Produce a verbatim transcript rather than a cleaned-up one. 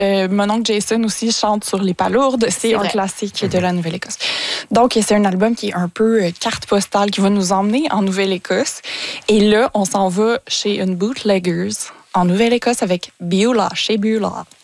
Euh, mon oncle Jason aussi chante sur les palourdes. C'est, C'est un vrai. classique de la Nouvelle-Écosse. Donc, c'est un album qui est un peu euh, carte postale, qui va nous emmener en Nouvelle-Écosse. Et là, on s'en va chez une bootleggers en Nouvelle-Écosse avec Beulah, chez Beulah.